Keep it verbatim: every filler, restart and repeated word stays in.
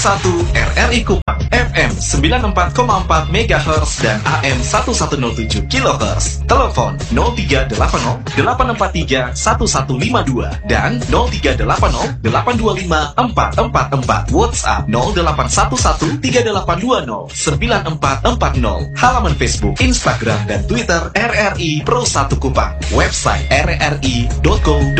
satu R R I Kupang, F M sembilan puluh empat koma empat megahertz dan A M seribu seratus tujuh kilohertz. Telepon nol tiga delapan nol delapan empat tiga satu satu lima dua dan nol tiga delapan nol delapan dua lima empat empat empat. WhatsApp nol delapan satu satu tiga delapan dua nol sembilan empat empat nol. Halaman Facebook, Instagram, dan Twitter R R I Pro satu Kupang. Website r r i dot co